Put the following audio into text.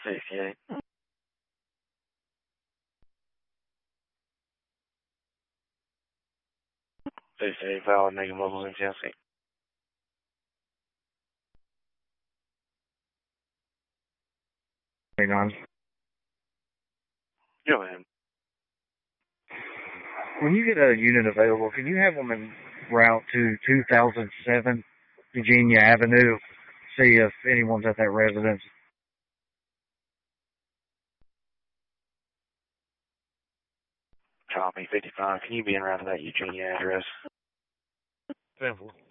68. 68, valid, negative levels in Tennessee. Hang on. Go ahead. When you get a unit available, can you have them en route to 2007 Virginia Avenue? See if anyone's at that residence. Copy 55. Can you be en route to that Eugenia address? 10-4.